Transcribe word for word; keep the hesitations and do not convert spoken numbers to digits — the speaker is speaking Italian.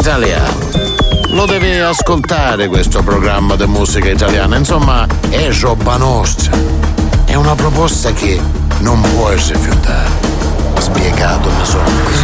italiano. Lo devi ascoltare questo programma di musica italiana, insomma è roba nostra. È una proposta che non puoi rifiutare. Spiegato, mi sono.